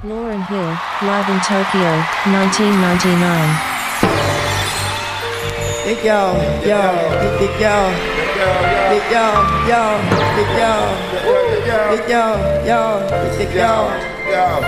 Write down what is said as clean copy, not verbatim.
Lauryn Hill, live in Tokyo, 1999. Big yo, yo, big yo, big yo, yo, big yo, big yo, yo, big yo, yo.